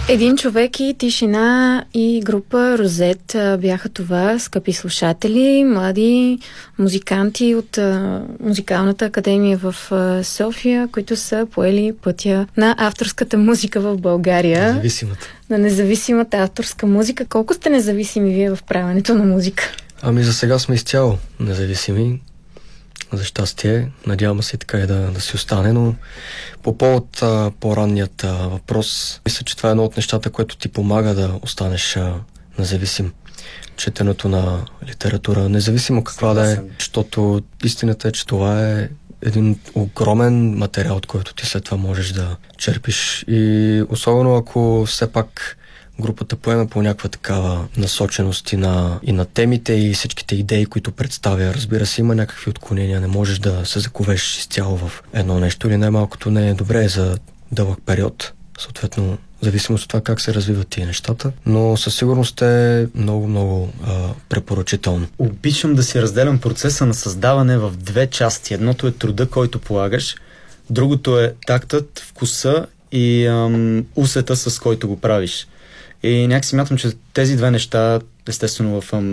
Един човек и тишина и група Розет бяха това, скъпи слушатели, млади музиканти от Музикалната академия в София, които са поели пътя на авторската музика в България. Независимата. На независимата авторска музика. Колко сте независими вие в правенето на музика? Ами за сега сме изцяло независими. За щастие. Надявам се така и да си остане, но по повод по-ранният въпрос, мисля, че това е едно от нещата, което ти помага да останеш независим. Четенето на литература, независимо каква да е, защото истината е, че това е един огромен материал, от който ти след това можеш да черпиш. И особено ако все пак групата поеме по някаква такава насоченост и на темите и всичките идеи, които представя. Разбира се, има някакви отклонения, не можеш да се заковеш изцяло в едно нещо или най-малкото не е добре за дълъг период. Съответно, в зависимост от това как се развиват тия нещата, но със сигурност е много препоръчително. Обичам да си разделям процеса на създаване в две части. Едното е труда, който полагаш, другото е тактът, вкуса и усета, с който го правиш. И някак си мятам, че тези две неща, естествено в